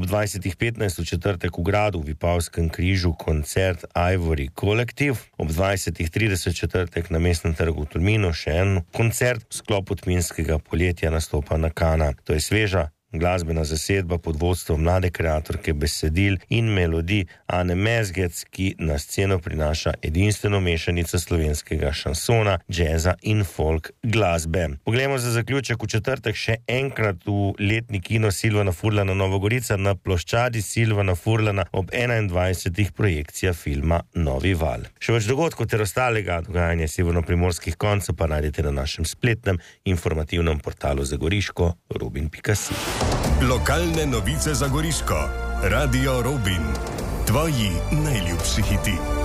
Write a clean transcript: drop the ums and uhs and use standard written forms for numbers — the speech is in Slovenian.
Ob 20:15 v četrtek v gradu v Vipavskem križu koncert Ivory Collective. Ob 20:30 četrtek na Mestnem trgu v Tolminu še en koncert v sklopu Tminskega poletja nastopa Nakana. To je sveža glasbena zasedba pod vodstvom mlade kreatorke besedil in melodij Ane Mezgec, ki na sceno prinaša edinstveno mešanico slovenskega šansona, džeza in folk glasbe. Poglejmo za zaključek v četrtek še enkrat v letni kino Silvana Furlana Nova Gorica na ploščadi Silvana Furlana ob 21. projekcija filma Novi val. Še več dogodkov ter ostalega dogajanja severno-primorskih koncev pa najdete na našem spletnem informativnem portalu za Goriško robin.si. Lokalne novice za Goriško. Radio Robin. Tvoji najljubši hiti.